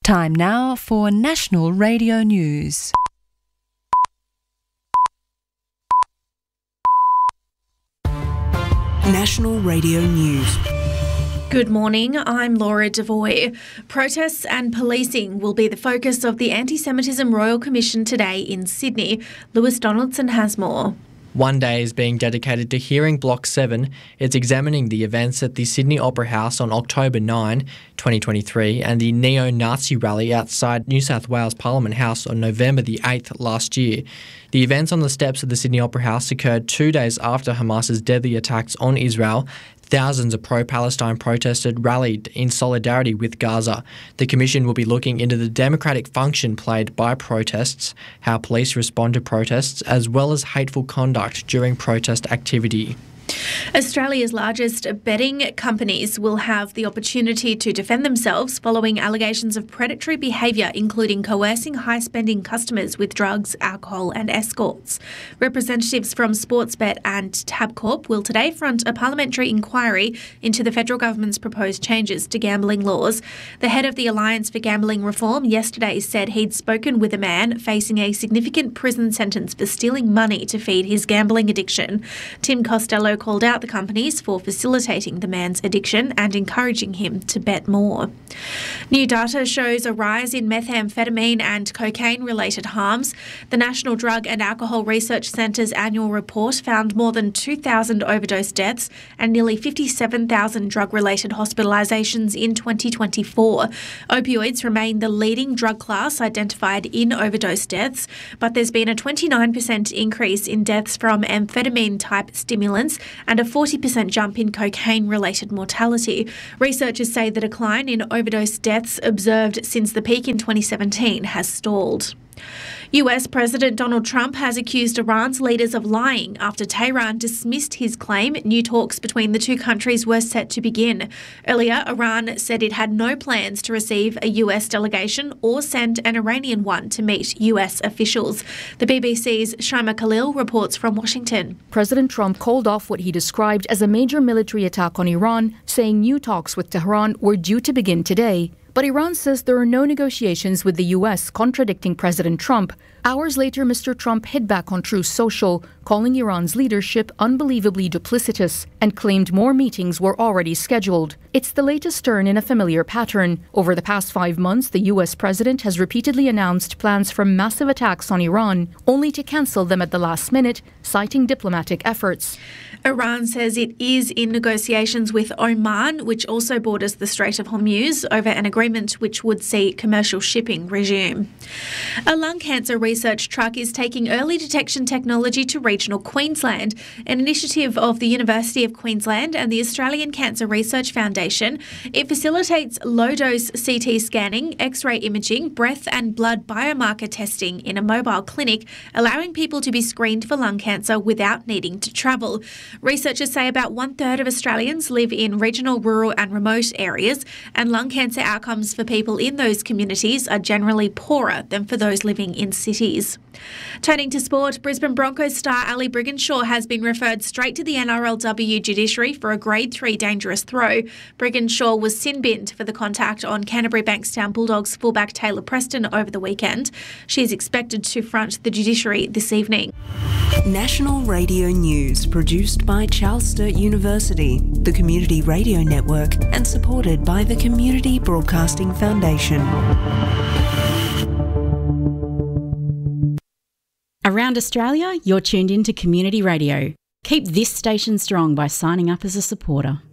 Time now for National Radio News. National Radio News. Good morning, I'm Laura Devoy. Protests and policing will be the focus of the Anti-Semitism Royal Commission today in Sydney. Lewis Donaldson has more. One day is being dedicated to hearing Block 7. It's examining the events at the Sydney Opera House on October 9, 2023 and the neo-Nazi rally outside New South Wales Parliament House on November the 8th last year. The events on the steps of the Sydney Opera House occurred 2 days after Hamas's deadly attacks on Israel. Thousands of pro-Palestine protesters rallied in solidarity with Gaza. The Commission will be looking into the democratic function played by protests, how police respond to protests, as well as hateful conduct during protest activity. Australia's largest betting companies will have the opportunity to defend themselves following allegations of predatory behaviour, including coercing high-spending customers with drugs, alcohol and escorts. Representatives from Sportsbet and Tabcorp will today front a parliamentary inquiry into the federal government's proposed changes to gambling laws. The head of the Alliance for Gambling Reform yesterday said he'd spoken with a man facing a significant prison sentence for stealing money to feed his gambling addiction. Tim Costello called out the companies for facilitating the man's addiction and encouraging him to bet more. New data shows a rise in methamphetamine and cocaine-related harms. The National Drug and Alcohol Research Centre's annual report found more than 2,000 overdose deaths and nearly 57,000 drug-related hospitalisations in 2024. Opioids remain the leading drug class identified in overdose deaths, but there's been a 29% increase in deaths from amphetamine-type stimulants and a 40% jump in cocaine-related mortality. Researchers say the decline in overdose deaths observed since the peak in 2017 has stalled. US President Donald Trump has accused Iran's leaders of lying after Tehran dismissed his claim new talks between the two countries were set to begin. Earlier, Iran said it had no plans to receive a US delegation or send an Iranian one to meet US officials. The BBC's Shaima Khalil reports from Washington. President Trump called off what he described as a major military attack on Iran, saying new talks with Tehran were due to begin today. But Iran says there are no negotiations with the US, contradicting President Trump. Hours later, Mr. Trump hit back on Truth Social, calling Iran's leadership unbelievably duplicitous, and claimed more meetings were already scheduled. It's the latest turn in a familiar pattern. Over the past 5 months, the US president has repeatedly announced plans for massive attacks on Iran, only to cancel them at the last minute, citing diplomatic efforts. Iran says it is in negotiations with Oman, which also borders the Strait of Hormuz, over an agreement which would see commercial shipping resume. A lung cancer research truck is taking early detection technology to regional Queensland, an initiative of the University of Queensland and the Australian Cancer Research Foundation. It facilitates low-dose CT scanning, X-ray imaging, breath and blood biomarker testing in a mobile clinic, allowing people to be screened for lung cancer without needing to travel. Researchers say about 1/3 of Australians live in regional, rural and remote areas, and lung cancer outcomes for people in those communities are generally poorer than for those living in cities. Turning to sport, Brisbane Broncos star Ali Brigginshaw has been referred straight to the NRLW judiciary for a Grade 3 dangerous throw. Brigginshaw was sin-binned for the contact on Canterbury Bankstown Bulldogs fullback Taylor Preston over the weekend. She is expected to front the judiciary this evening. National Radio News, produced by Charles Sturt University, the Community Radio Network, and supported by the Community Broadcasting Foundation. Around Australia, you're tuned in to Community Radio. Keep this station strong by signing up as a supporter.